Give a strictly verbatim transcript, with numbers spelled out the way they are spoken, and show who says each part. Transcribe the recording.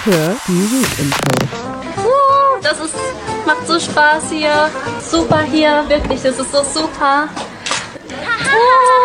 Speaker 1: hör die Week-Info.
Speaker 2: Uh, das ist, macht so Spaß hier. Super hier, wirklich, das ist so super. Uh.